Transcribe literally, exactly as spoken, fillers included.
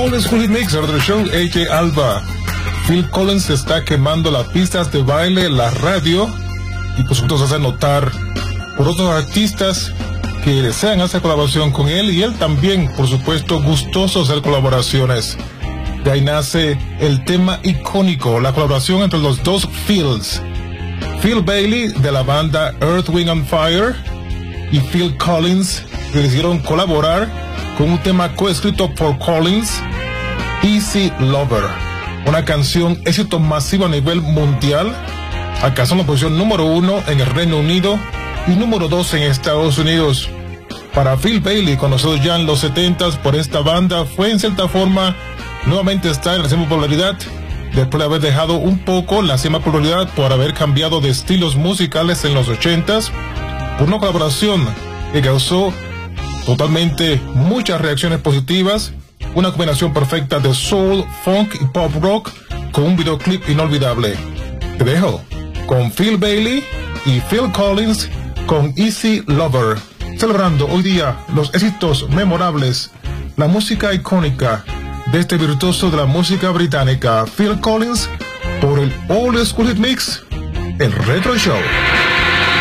Old School Hit Mix, otro show, A J Alba. Phil Collins está quemando las pistas de baile, la radio, y por supuesto se hace notar por otros artistas que desean hacer colaboración con él, y él también, por supuesto, gustoso de hacer colaboraciones. De ahí nace el tema icónico, la colaboración entre los dos Phils. Phil Bailey de la banda Earth, Wind and Fire y Phil Collins, que decidieron colaborar con un tema coescrito por Collins, Easy Lover, una canción éxito masivo a nivel mundial, alcanzando la posición número uno en el Reino Unido y número dos en Estados Unidos. Para Phil Bailey, conocido ya en los setentas por esta banda, fue en cierta forma nuevamente estar en la cima popularidad, después de haber dejado un poco la cima popularidad por haber cambiado de estilos musicales en los ochentas, por una colaboración que causó totalmente muchas reacciones positivas, una combinación perfecta de soul, funk y pop rock con un videoclip inolvidable. Te dejo con Phil Bailey y Phil Collins con Easy Lover, celebrando hoy día los éxitos memorables, la música icónica de este virtuoso de la música británica, Phil Collins, por el Old School Hit Mix, el Retro Show.